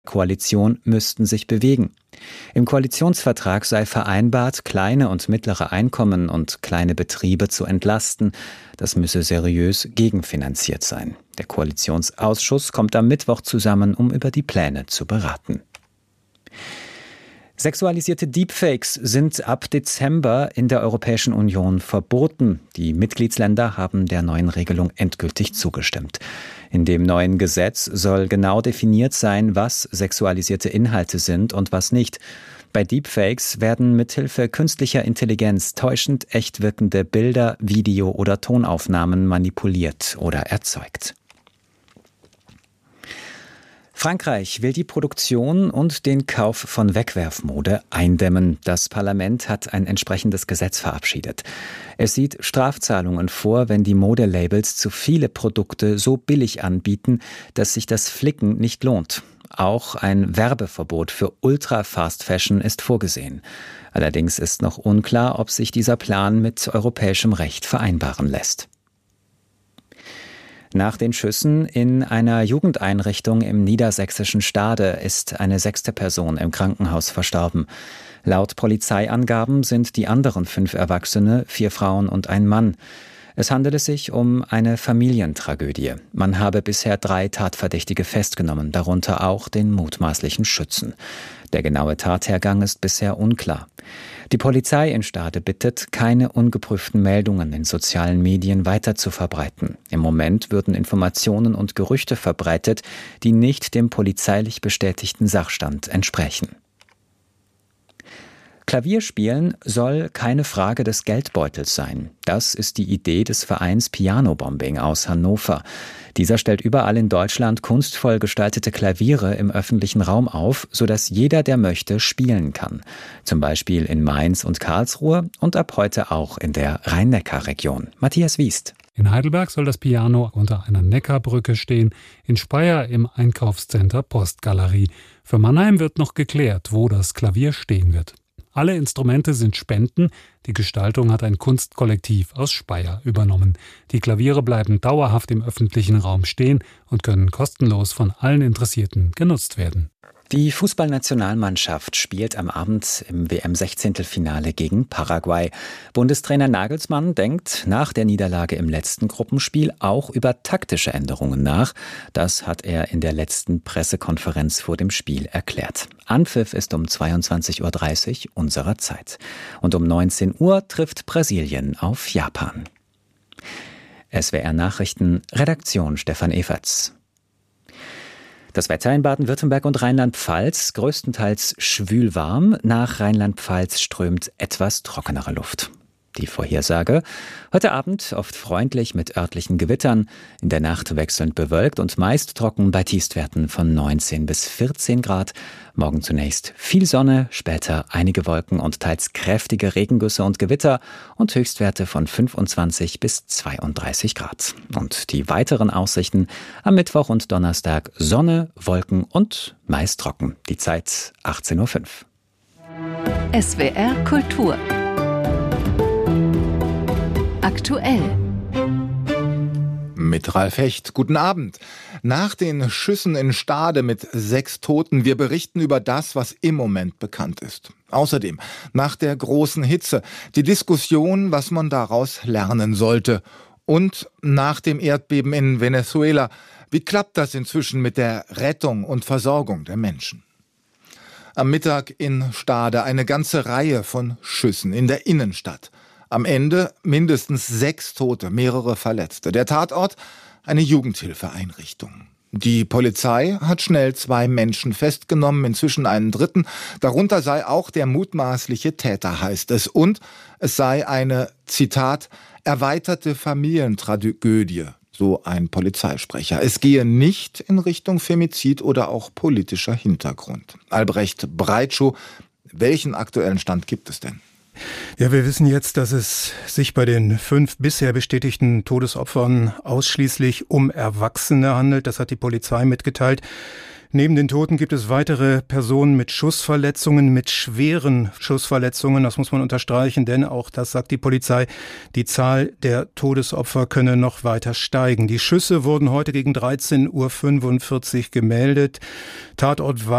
Koalition müssten sich bewegen. Im Koalitionsvertrag sei vereinbart, kleine und mittlere Einkommen und kleine Betriebe zu entlasten. Das müsse seriös gegenfinanziert sein. Der Koalitionsausschuss kommt am Mittwoch zusammen, um über die Pläne zu beraten. Sexualisierte Deepfakes sind ab Dezember in der Europäischen Union verboten. Die Mitgliedsländer haben der neuen Regelung endgültig zugestimmt. In dem neuen Gesetz soll genau definiert sein, was sexualisierte Inhalte sind und was nicht. Bei Deepfakes werden mithilfe künstlicher Intelligenz täuschend echt wirkende Bilder, Video- oder Tonaufnahmen manipuliert oder erzeugt. Frankreich will die Produktion und den Kauf von Wegwerfmode eindämmen. Das Parlament hat ein entsprechendes Gesetz verabschiedet. Es sieht Strafzahlungen vor, wenn die Modelabels zu viele Produkte so billig anbieten, dass sich das Flicken nicht lohnt. Auch ein Werbeverbot für Ultra-Fast-Fashion ist vorgesehen. Allerdings ist noch unklar, ob sich dieser Plan mit europäischem Recht vereinbaren lässt. Nach den Schüssen in einer Jugendeinrichtung im niedersächsischen Stade ist eine 6. Person im Krankenhaus verstorben. Laut Polizeiangaben sind die anderen 5 Erwachsene, 4 Frauen und ein Mann. Es handele sich um eine Familientragödie. Man habe bisher 3 Tatverdächtige festgenommen, darunter auch den mutmaßlichen Schützen. Der genaue Tathergang ist bisher unklar. Die Polizei in Stade bittet, keine ungeprüften Meldungen in sozialen Medien weiter zu verbreiten. Im Moment würden Informationen und Gerüchte verbreitet, die nicht dem polizeilich bestätigten Sachstand entsprechen. Klavierspielen soll keine Frage des Geldbeutels sein. Das ist die Idee des Vereins Piano Bombing aus Hannover. Dieser stellt überall in Deutschland kunstvoll gestaltete Klaviere im öffentlichen Raum auf, sodass jeder, der möchte, spielen kann. Zum Beispiel in Mainz und Karlsruhe und ab heute auch in der Rhein-Neckar-Region. Matthias Wiest. In Heidelberg soll das Piano unter einer Neckarbrücke stehen, in Speyer im Einkaufscenter Postgalerie. Für Mannheim wird noch geklärt, wo das Klavier stehen wird. Alle Instrumente sind Spenden. Die Gestaltung hat ein Kunstkollektiv aus Speyer übernommen. Die Klaviere bleiben dauerhaft im öffentlichen Raum stehen und können kostenlos von allen Interessierten genutzt werden. Die Fußballnationalmannschaft spielt am Abend im WM-16-Finale gegen Paraguay. Bundestrainer Nagelsmann denkt nach der Niederlage im letzten Gruppenspiel auch über taktische Änderungen nach. Das hat er in der letzten Pressekonferenz vor dem Spiel erklärt. Anpfiff ist um 22:30 Uhr unserer Zeit. Und um 19 Uhr trifft Brasilien auf Japan. SWR Nachrichten, Redaktion Stefan Everts. Das Wetter in Baden-Württemberg und Rheinland-Pfalz größtenteils schwül-warm. Nach Rheinland-Pfalz strömt etwas trockenere Luft. Die Vorhersage: heute Abend oft freundlich mit örtlichen Gewittern, in der Nacht wechselnd bewölkt und meist trocken bei Tiefstwerten von 19 bis 14 Grad. Morgen zunächst viel Sonne, später einige Wolken und teils kräftige Regengüsse und Gewitter und Höchstwerte von 25 bis 32 Grad. Und die weiteren Aussichten: am Mittwoch und Donnerstag Sonne, Wolken und meist trocken. Die Zeit 18:05 Uhr. SWR Kultur aktuell. Mit Ralf Hecht. Guten Abend. Nach den Schüssen in Stade mit 6 Toten, wir berichten über das, was im Moment bekannt ist. Außerdem, nach der großen Hitze, die Diskussion, was man daraus lernen sollte. Und nach dem Erdbeben in Venezuela, wie klappt das inzwischen mit der Rettung und Versorgung der Menschen? Am Mittag in Stade eine ganze Reihe von Schüssen in der Innenstadt. Am Ende mindestens 6 Tote, mehrere Verletzte. Der Tatort: eine Jugendhilfeeinrichtung. Die Polizei hat schnell 2 Menschen festgenommen, inzwischen einen dritten. Darunter sei auch der mutmaßliche Täter, heißt es. Und es sei eine, Zitat, erweiterte Familientragödie, so ein Polizeisprecher. Es gehe nicht in Richtung Femizid oder auch politischer Hintergrund. Albrecht Breitschuh, welchen aktuellen Stand gibt es denn? Ja, wir wissen jetzt, dass es sich bei den 5 bisher bestätigten Todesopfern ausschließlich um Erwachsene handelt. Das hat die Polizei mitgeteilt. Neben den Toten gibt es weitere Personen mit Schussverletzungen, mit schweren Schussverletzungen. Das muss man unterstreichen, denn auch das sagt die Polizei, die Zahl der Todesopfer könne noch weiter steigen. Die Schüsse wurden heute gegen 13:45 Uhr gemeldet. Tatort war